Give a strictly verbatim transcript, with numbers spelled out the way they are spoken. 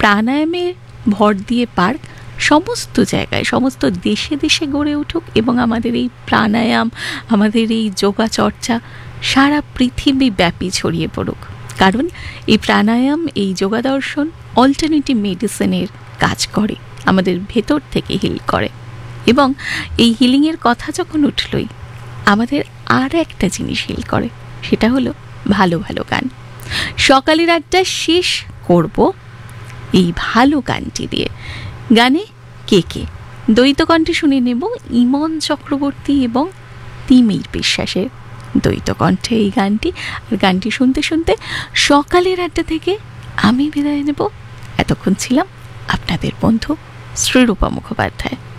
প্রাণায়ামের ভর দিয়ে পার্ক সমস্ত জায়গায়, সমস্ত দেশে দেশে গড়ে উঠুক এবং আমাদের এই প্রাণায়াম, আমাদের এই যোগা চর্চা সারা পৃথিবী ব্যাপী ছড়িয়ে পড়ুক। কারণ এই প্রাণায়াম, এই যোগা দর্শন অল্টারনেটিভ মেডিসিনের কাজ করে, আমাদের ভেতর থেকে হিল করে। এবং এই হিলিংয়ের কথা যখন উঠলই, আমাদের আর একটা জিনিস হিল করে, সেটা হলো ভালো ভালো গান। সকালের আড্ডা শেষ করব এই ভালো গানটি দিয়ে। গানে কে কে দ্বৈত কণ্ঠে শুনে নেব ইমন চক্রবর্তী এবং তিমির বিশ্বাসের দ্বৈত কণ্ঠে এই গানটি। আর গানটি শুনতে শুনতে সকালের আড্ডা থেকে আমি বিদায় নেব। এতক্ষণ ছিলাম আপনাদের বন্ধু শ্রীরূপা মুখোপাধ্যায়।